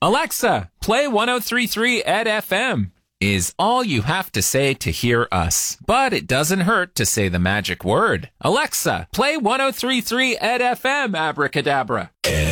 Alexa, play 1033 Ed FM is all you have to say to hear us. But it doesn't hurt to say the magic word. Alexa, play 1033 Ed FM, abracadabra. Ed